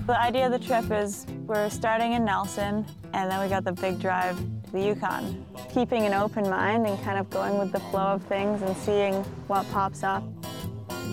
The idea of the trip is we're starting in Nelson, and then we got the big drive to the Yukon. Keeping an open mind and kind of going with the flow of things and seeing what pops up.